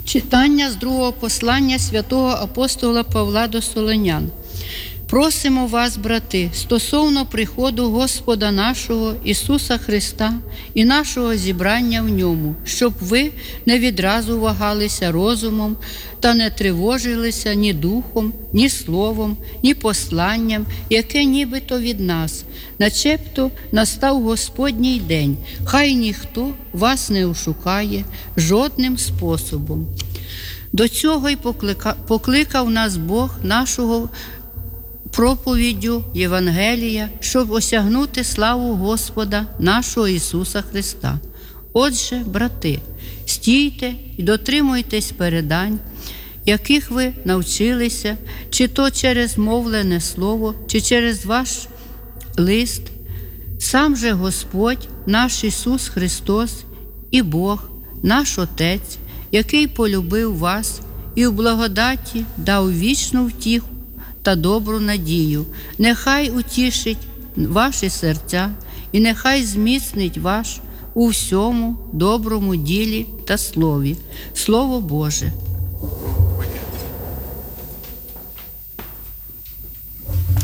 Читання з другого послання святого апостола Павла до Солонян. Просимо вас, брати, стосовно приходу Господа нашого Ісуса Христа і нашого зібрання в Ньому, щоб ви не відразу вагалися розумом та не тривожилися ні духом, ні словом, ні посланням, яке нібито від нас, начебто настав Господній день, хай ніхто вас не ошукає жодним способом. До цього й покликав нас Бог нашого проповіддю Євангелія, щоб осягнути славу Господа нашого Ісуса Христа. Отже, брати, стійте і дотримуйтесь передань, яких ви навчилися, чи то через мовлене слово, чи через ваш лист. Сам же Господь, наш Ісус Христос і Бог, наш Отець, який полюбив вас і у благодаті дав вічну втіху та добру надію, нехай утішить ваші серця і нехай зміцнить вас у всьому доброму ділі та слові. Слово Боже.